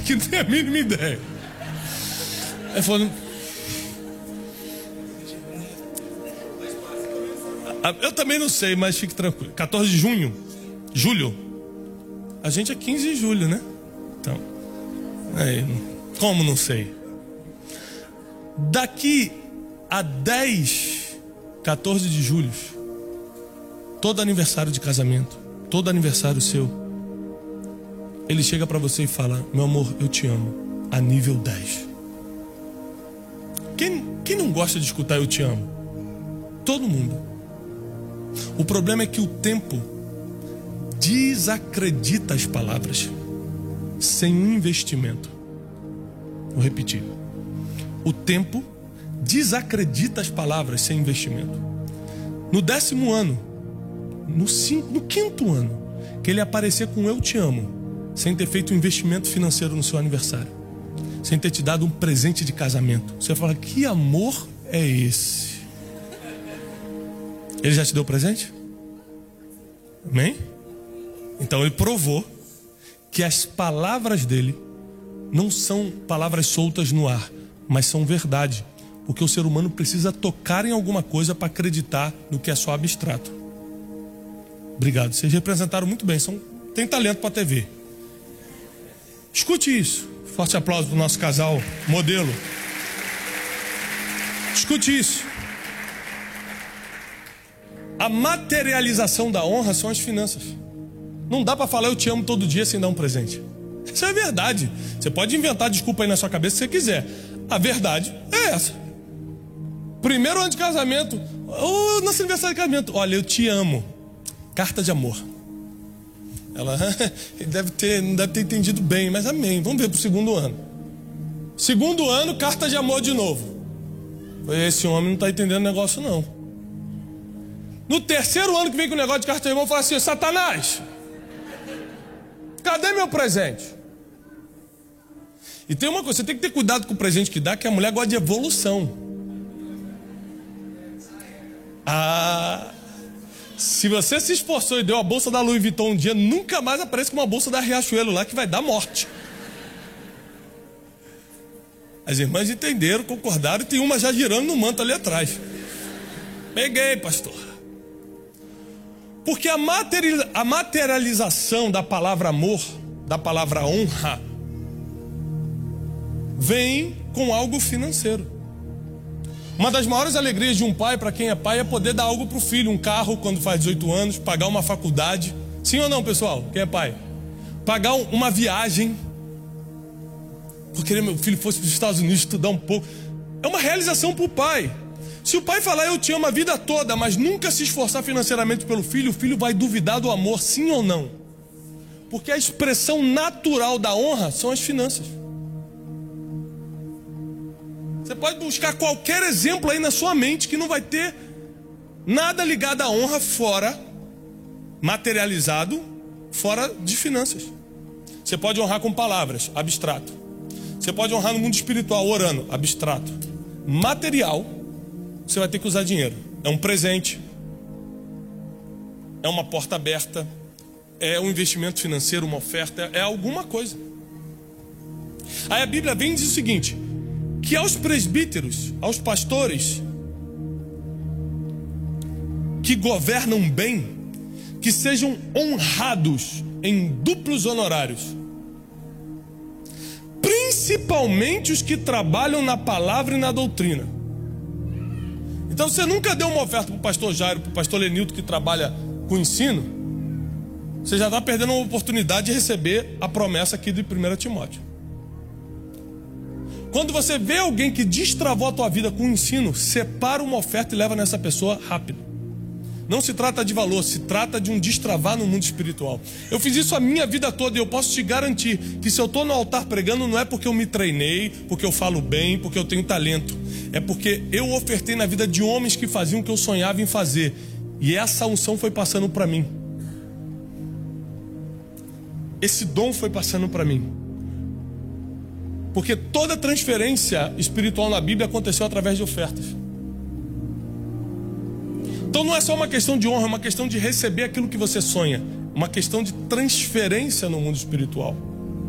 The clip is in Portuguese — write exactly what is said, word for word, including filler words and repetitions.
que não tem a mínima ideia. Ele falou... Eu também não sei, mas fique tranquilo. quatorze de junho, julho. A gente é quinze de julho, né? Então, aí, como não sei? Daqui a dez, quatorze de julho, todo aniversário de casamento, todo aniversário seu, ele chega pra você e fala: meu amor, eu te amo, a nível dez. Quem, quem não gosta de escutar eu te amo? Todo mundo. O problema é que o tempo desacredita as palavras sem um investimento. Vou repetir. O tempo desacredita as palavras sem investimento. No décimo ano, no, cinco, no quinto ano, que ele aparecer com eu te amo, sem ter feito um investimento financeiro no seu aniversário, sem ter te dado um presente de casamento, você fala: que amor é esse? Ele já te deu presente? Amém? Então ele provou que as palavras dele não são palavras soltas no ar, mas são verdade. Porque o ser humano precisa tocar em alguma coisa para acreditar no que é só abstrato. Obrigado, vocês representaram muito bem, são, tem talento para a T V. Escute isso. Forte aplauso para o nosso casal modelo. Escute isso. A materialização da honra são as finanças. Não dá para falar eu te amo todo dia sem dar um presente. Isso é verdade. Você pode inventar desculpa aí na sua cabeça se você quiser. A verdade é essa. Primeiro ano de casamento, ou nosso aniversário de casamento, olha, eu te amo. Carta de amor. Ela deve ter, não deve ter entendido bem, mas amém. Vamos ver pro segundo ano. Segundo ano, carta de amor de novo. Esse homem não está entendendo o negócio não. No terceiro ano que vem com o negócio de carta de amor, eu falo assim: Satanás, cadê meu presente? E tem uma coisa, você tem que ter cuidado com o presente que dá, que a mulher gosta de evolução. Ah, se você se esforçou e deu a bolsa da Louis Vuitton um dia, nunca mais aparece com uma bolsa da Riachuelo lá, que vai dar morte. As irmãs entenderam, concordaram, e tem uma já girando no manto ali atrás. Peguei, pastor. Porque a, materializa, a materialização da palavra amor, da palavra honra, vem com algo financeiro. Uma das maiores alegrias de um pai, para quem é pai, é poder dar algo para o filho. Um carro quando faz dezoito anos, pagar uma faculdade. Sim ou não, pessoal? Quem é pai? Pagar uma viagem. Porque meu filho fosse para os Estados Unidos estudar um pouco. É uma realização para o pai. Se o pai falar eu te amo a vida toda, mas nunca se esforçar financeiramente pelo filho, o filho vai duvidar do amor, sim ou não? Porque a expressão natural da honra são as finanças. Você pode buscar qualquer exemplo aí na sua mente que não vai ter nada ligado à honra fora, materializado, fora de finanças. Você pode honrar com palavras, abstrato. Você pode honrar no mundo espiritual, orando, abstrato. Material, você vai ter que usar dinheiro. É um presente, é uma porta aberta, é um investimento financeiro, uma oferta, é alguma coisa. Aí a Bíblia vem e diz o seguinte: que aos presbíteros, aos pastores que governam bem, que sejam honrados em duplos honorários, principalmente os que trabalham na palavra e na doutrina. Então você nunca deu uma oferta para o pastor Jairo, para o pastor Lenilton, que trabalha com ensino, você já está perdendo uma oportunidade de receber a promessa aqui de primeiro Timóteo. Quando você vê alguém que destravou a tua vida com o ensino, separa uma oferta e leva nessa pessoa rápido. Não se trata de valor, se trata de um destravar no mundo espiritual. Eu fiz isso a minha vida toda e eu posso te garantir que se eu estou no altar pregando, não é porque eu me treinei, porque eu falo bem, porque eu tenho talento. É porque eu ofertei na vida de homens que faziam o que eu sonhava em fazer. E essa unção foi passando para mim. Esse dom foi passando para mim. Porque toda transferência espiritual na Bíblia aconteceu através de ofertas. Então não é só uma questão de honra, é uma questão de receber aquilo que você sonha. Uma questão de transferência no mundo espiritual.